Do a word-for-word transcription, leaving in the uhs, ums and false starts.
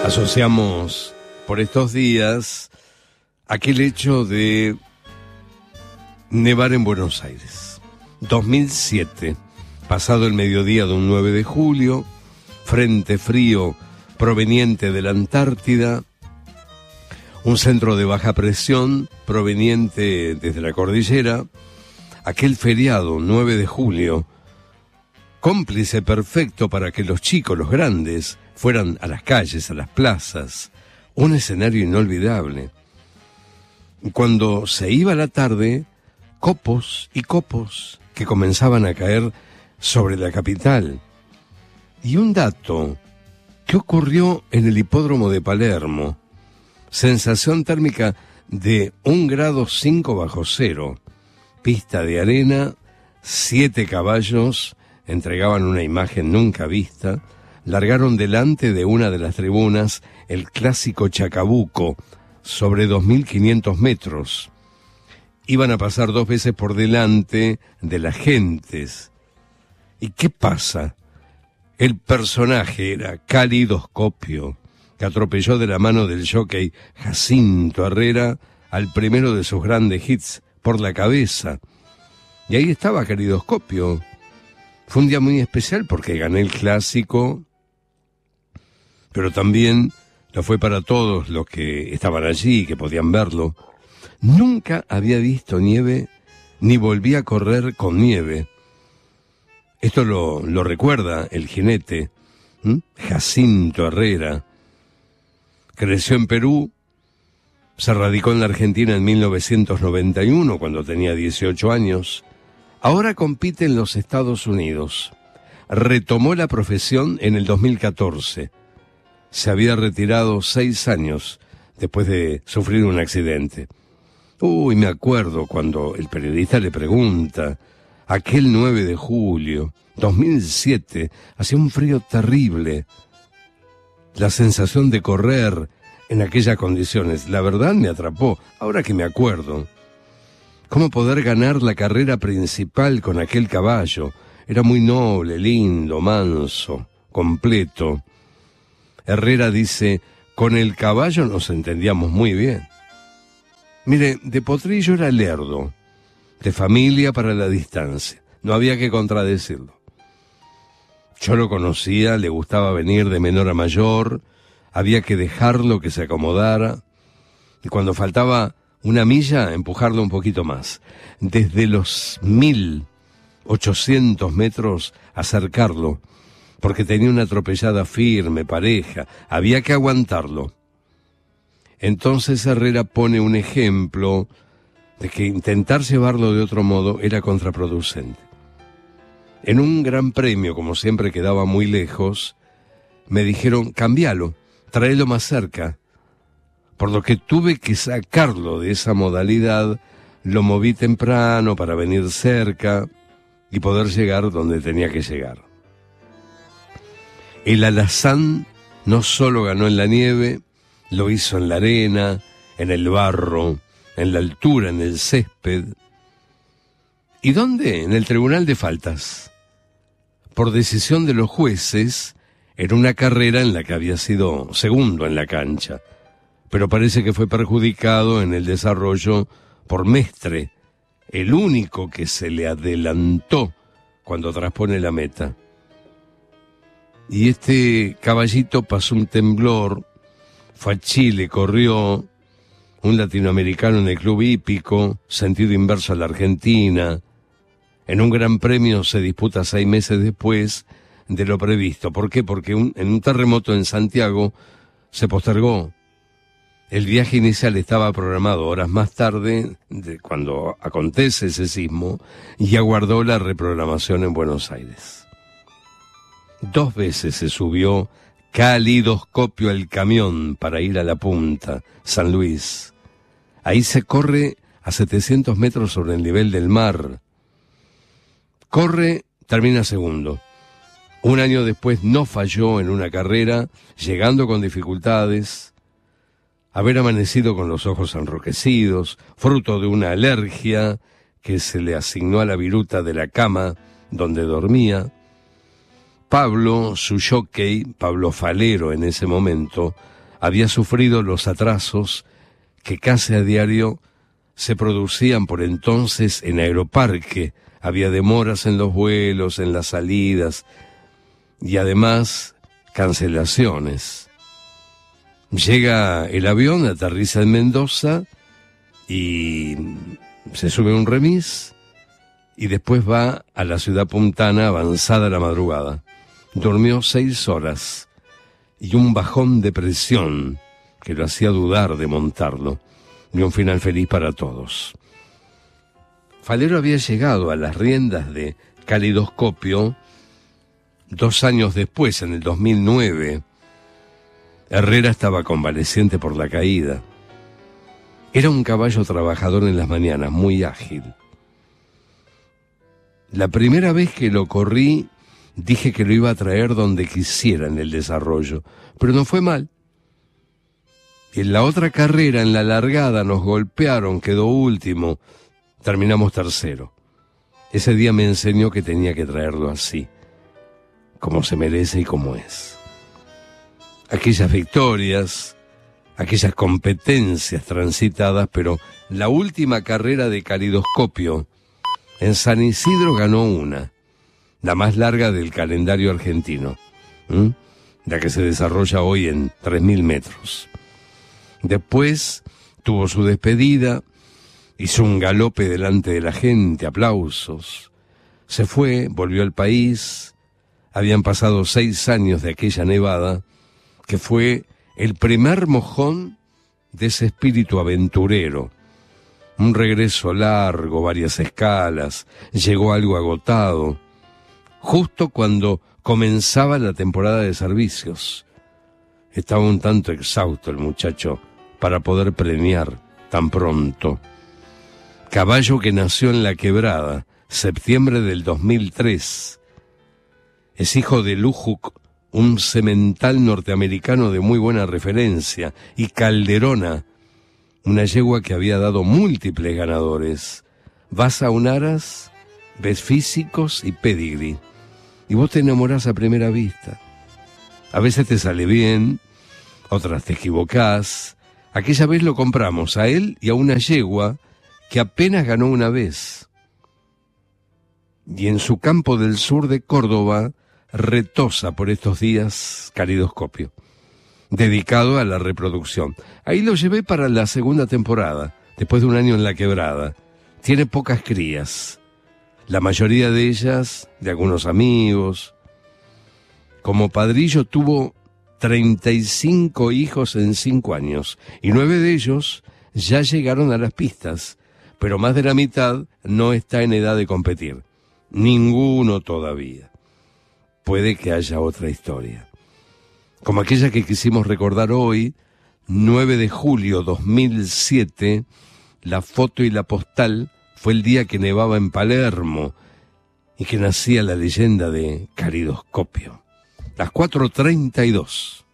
Asociamos por estos días aquel hecho de nevar en Buenos Aires. dos mil siete, pasado el mediodía de un nueve de julio, frente frío proveniente de la Antártida, un centro de baja presión proveniente desde la cordillera, aquel feriado nueve de julio, cómplice perfecto para que los chicos, los grandes, fueran a las calles, a las plazas, un escenario inolvidable. Cuando se iba la tarde, copos y copos que comenzaban a caer sobre la capital. Y un dato, ¿qué ocurrió en el hipódromo de Palermo? Sensación térmica de un grado cinco bajo cero, pista de arena, siete caballos entregaban una imagen nunca vista, largaron delante de una de las tribunas el clásico Chacabuco, sobre dos mil quinientos metros. Iban a pasar dos veces por delante de las gentes. ¿Y qué pasa? El personaje era Calidoscopio, que atropelló de la mano del jockey Jacinto Herrera al primero de sus grandes hits, Por la Cabeza. Y ahí estaba Calidoscopio. Fue un día muy especial porque gané el clásico, pero también lo fue para todos los que estaban allí, que podían verlo. Nunca había visto nieve, ni volví a correr con nieve. Esto lo, lo recuerda el jinete, ¿m? Jacinto Herrera. Creció en Perú, se radicó en la Argentina en mil novecientos noventa y uno, cuando tenía dieciocho años. Ahora compite en los Estados Unidos. Retomó la profesión en el dos mil catorce. Se había retirado seis años después de sufrir un accidente. Uy, me acuerdo cuando el periodista le pregunta, aquel nueve de julio, dos mil siete, hacía un frío terrible. La sensación de correr en aquellas condiciones, la verdad me atrapó, ahora que me acuerdo. ¿Cómo poder ganar la carrera principal con aquel caballo? Era muy noble, lindo, manso, completo. Herrera dice, con el caballo nos entendíamos muy bien. Mire, de potrillo era lerdo, de familia para la distancia, no había que contradecirlo. Yo lo conocía, le gustaba venir de menor a mayor, había que dejarlo que se acomodara, y cuando faltaba una milla, empujarlo un poquito más. Desde los mil ochocientos metros, acercarlo, porque tenía una atropellada firme, pareja, había que aguantarlo. Entonces Herrera pone un ejemplo de que intentar llevarlo de otro modo era contraproducente. En un gran premio, como siempre quedaba muy lejos, me dijeron, cambialo, tráelo más cerca. Por lo que tuve que sacarlo de esa modalidad, lo moví temprano para venir cerca y poder llegar donde tenía que llegar. El alazán no solo ganó en la nieve, lo hizo en la arena, en el barro, en la altura, en el césped. ¿Y dónde? En el Tribunal de Faltas. Por decisión de los jueces, era una carrera en la que había sido segundo en la cancha, pero parece que fue perjudicado en el desarrollo por Mestre, el único que se le adelantó cuando traspone la meta. Y este caballito pasó un temblor, fue a Chile, corrió, un latinoamericano en el club hípico, sentido inverso a la Argentina. En un gran premio se disputa seis meses después de lo previsto. ¿Por qué? Porque un, en un terremoto en Santiago se postergó. El viaje inicial estaba programado horas más tarde, de cuando acontece ese sismo, y aguardó la reprogramación en Buenos Aires. Dos veces se subió Calidoscopio al camión para ir a la punta, San Luis. Ahí se corre a setecientos metros sobre el nivel del mar. Corre, termina segundo. Un año después no falló en una carrera, llegando con dificultades. Haber amanecido con los ojos enrojecidos, fruto de una alergia que se le asignó a la viruta de la cama donde dormía. Pablo, su jockey, Pablo Falero en ese momento, había sufrido los atrasos que casi a diario se producían por entonces en Aeroparque. Había demoras en los vuelos, en las salidas y además cancelaciones. Llega el avión, aterriza en Mendoza y se sube a un remis y después va a la ciudad puntana avanzada la madrugada. Durmió seis horas y un bajón de presión que lo hacía dudar de montarlo, y un final feliz para todos. Falero había llegado a las riendas de Calidoscopio dos años después, en el dos mil nueve. Herrera estaba convaleciente por la caída. Era un caballo trabajador en las mañanas, muy ágil. La primera vez que lo corrí, dije que lo iba a traer donde quisiera en el desarrollo, pero no fue mal. En la otra carrera, en la largada, nos golpearon, quedó último, terminamos tercero. Ese día me enseñó que tenía que traerlo así, como se merece y como es. Aquellas victorias, aquellas competencias transitadas, pero la última carrera de Calidoscopio, en San Isidro ganó una, la más larga del calendario argentino, ¿Mm? la que se desarrolla hoy en tres mil metros. Después tuvo su despedida, hizo un galope delante de la gente, aplausos. Se fue, volvió al país. Habían pasado seis años de aquella nevada, que fue el primer mojón de ese espíritu aventurero. Un regreso largo, varias escalas, llegó algo agotado, justo cuando comenzaba la temporada de servicios. Estaba un tanto exhausto el muchacho para poder premiar tan pronto. Caballo que nació en La Quebrada, septiembre del dos mil tres. Es hijo de Lujuk, un semental norteamericano de muy buena referencia, y Calderona, una yegua que había dado múltiples ganadores. Vas a un aras, ves físicos y pedigrí, y vos te enamorás a primera vista. A veces te sale bien, otras te equivocás. Aquella vez lo compramos a él y a una yegua que apenas ganó una vez. Y en su campo del sur de Córdoba retosa por estos días Calidoscopio, dedicado a la reproducción. Ahí lo llevé para la segunda temporada, después de un año en La Quebrada. Tiene pocas crías, la mayoría de ellas de algunos amigos. Como padrillo tuvo treinta y cinco hijos en cinco años, y nueve de ellos ya llegaron a las pistas, pero más de la mitad no está en edad de competir. Ninguno todavía. Puede que haya otra historia, como aquella que quisimos recordar hoy, nueve de julio dos mil siete, la foto y la postal fue el día que nevaba en Palermo y que nacía la leyenda de Calidoscopio. Las cuatro treinta y dos.